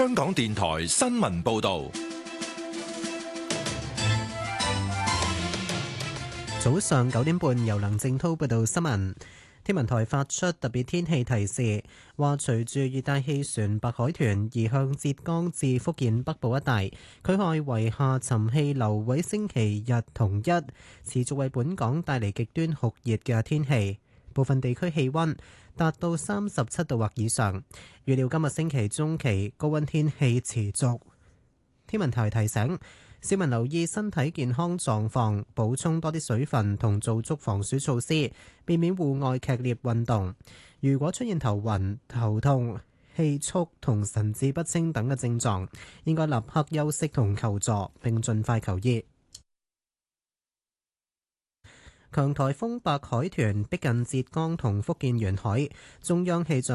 香港電台新聞報道。 早上9點半，由梁正濤報道新聞。天文台發出特別天氣提示，話隨住熱帶氣旋白海豚移向浙江至福建北部一帶，佢外圍下沉氣流會星期日同一持續為本港帶嚟極端酷熱嘅天氣，部分地區氣溫達到37度或以上。預料今日星期中期高溫天氣持續。天文台提醒市民留意身體健康狀況，補充多啲水分同做足防暑措施，避免戶外劇烈運動。如果出現頭暈、頭痛、氣促同神志不清等嘅症狀，應該立刻休息同求助，並盡快求醫。強颱風白海豚逼近浙江同福建沿海，中央氣象